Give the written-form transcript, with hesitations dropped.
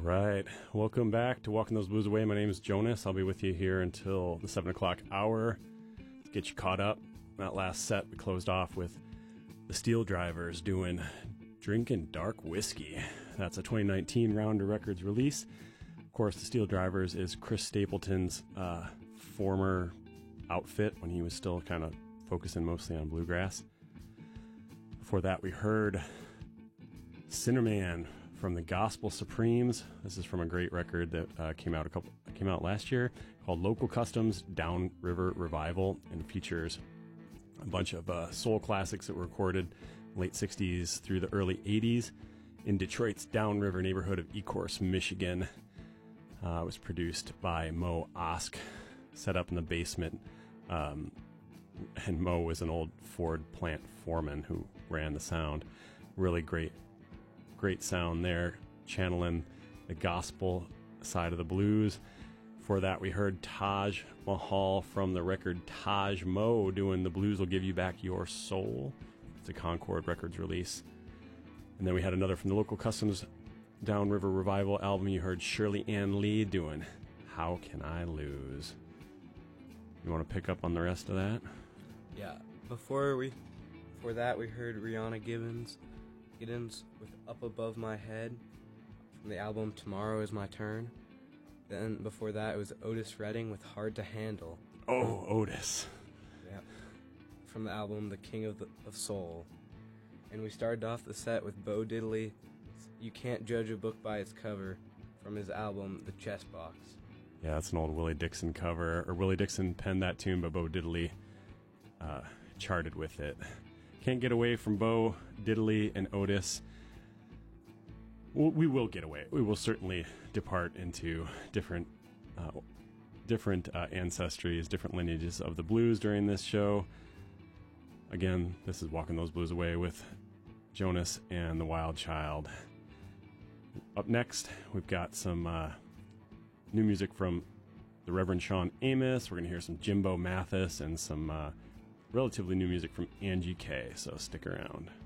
right. Welcome back to Walking Those Blues Away. My name is Jonas. I'll be with you here until the 7 o'clock hour. Let's get you caught up. That last set, we closed off with the Steel Drivers doing Drinking Dark Whiskey. That's a 2019 Rounder Records release. Of course, the Steel Drivers is Chris Stapleton's former outfit when he was still kind of focusing mostly on bluegrass. Before that, we heard Sinnerman from the Gospel Supremes. This is from a great record that came out last year called Local Customs Downriver Revival, and features a bunch of soul classics that were recorded late 60s through the early 80s in Detroit's downriver neighborhood of Ecorse, Michigan. It was produced by Mo Osk, set up in the basement. And Mo was an old Ford plant foreman who ran the sound. Really great sound there, channeling the gospel side of the blues. For that, we heard Taj Mahal from the record Taj Mo doing The Blues Will Give You Back Your Soul. It's a Concord Records release. And then we had another from the Local Customs Downriver Revival album. You heard Shirley Ann Lee doing How Can I Lose? You want to pick up on the rest of that? Yeah. Before that, we heard Rihanna Giddens with Up Above My Head from the album Tomorrow Is My Turn. Then before that, it was Otis Redding with Hard to Handle. Oh, Otis. Yeah. From the album The King of Soul. And we started off the set with Bo Diddley, You Can't Judge a Book by Its Cover, from his album The Chess Box. Yeah, that's an old Willie Dixon cover. Or Willie Dixon penned that tune, but Bo Diddley charted with it. Can't get away from Bo Diddley and Otis. Well, we will get away. We will certainly depart into different ancestries, different lineages of the blues during this show. Again, this is Walking Those Blues Away with Jonas and the Wild Child. Up next, we've got some new music from the Reverend Sean Amos. We're going to hear some Jimbo Mathis and some relatively new music from Angie K, so stick around.